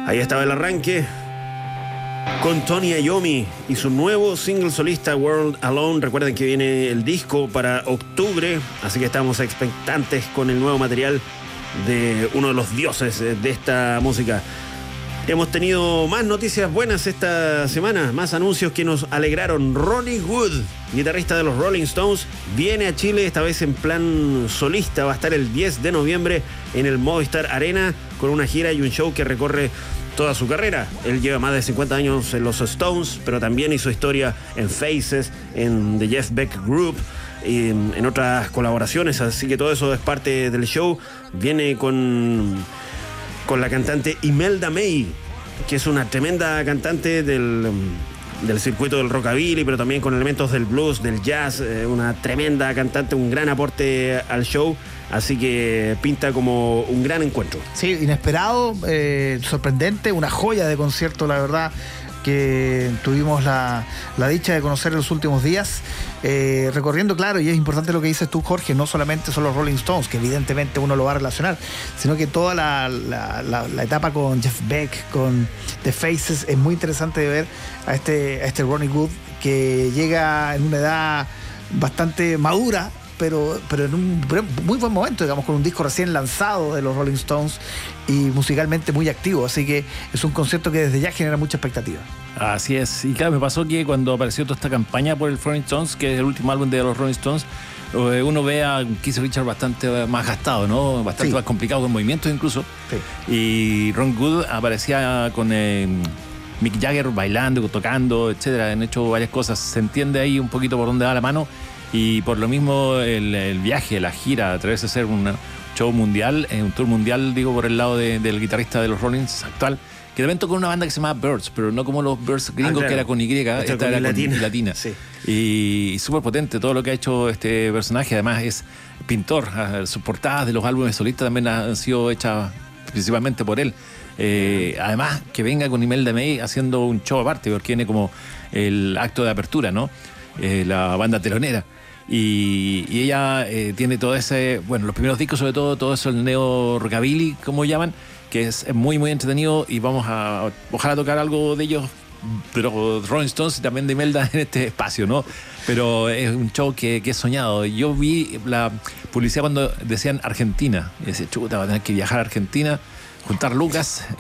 Ahí estaba el arranque con Tony Iommi y su nuevo single solista World Alone. Recuerden que viene el disco para octubre, así que estamos expectantes con el nuevo material de uno de los dioses de esta música. Hemos tenido más noticias buenas esta semana, más anuncios que nos alegraron. Ronnie Wood, guitarrista de los Rolling Stones, viene a Chile, esta vez en plan solista. Va a estar el 10 de noviembre en el Movistar Arena con una gira y un show que recorre toda su carrera. Él lleva más de 50 años en los Stones, pero también hizo historia en Faces, en The Jeff Beck Group y en otras colaboraciones, así que todo eso es parte del show. Viene con la cantante Imelda May, que es una tremenda cantante del circuito del rockabilly, pero también con elementos del blues, del jazz, una tremenda cantante, un gran aporte al show, así que pinta como un gran encuentro. Sí, inesperado, sorprendente, una joya de concierto, la verdad, que tuvimos la dicha de conocer en los últimos días, recorriendo, claro, y es importante lo que dices tú, Jorge, no solamente son los Rolling Stones, que evidentemente uno lo va a relacionar, sino que toda la etapa con Jeff Beck, con The Faces, es muy interesante de ver a este Ronnie Wood, que llega en una edad bastante madura, pero en un muy buen momento, digamos, con un disco recién lanzado de los Rolling Stones y musicalmente muy activo, así que es un concierto que desde ya genera mucha expectativa. Así es, y claro, me pasó que cuando apareció toda esta campaña por el Rolling Stones, que es el último álbum de los Rolling Stones, uno ve a Keith Richards bastante más gastado, ¿no? Bastante más complicado con movimientos incluso. Sí. Y Ron Wood aparecía con Mick Jagger bailando, tocando, etcétera. Han hecho varias cosas, se entiende ahí un poquito por dónde va la mano. Y por lo mismo el viaje, la gira, atreverse a hacer un show mundial, un tour mundial, digo, por el lado del guitarrista de los Rollins actual, que también tocó una banda que se llama Birds, pero no como los Birds gringos, claro, que era con Y, esta era con latina. Sí. Y súper potente todo lo que ha hecho este personaje. Además es pintor, sus portadas de los álbumes solistas también han sido hechas principalmente por él. Además que venga con Imelda May haciendo un show aparte, porque viene como el acto de apertura, ¿no? La banda telonera. Y ella tiene todo ese, bueno, los primeros discos, sobre todo eso, el neo rockabilly, como llaman, que es muy muy entretenido, y vamos a ojalá tocar algo de ellos, de los Rolling Stones y también de Imelda en este espacio, ¿no? Pero es un show que he soñado. Yo vi la publicidad cuando decían Argentina y decía, chuta, va a tener que viajar a Argentina, juntar lucas.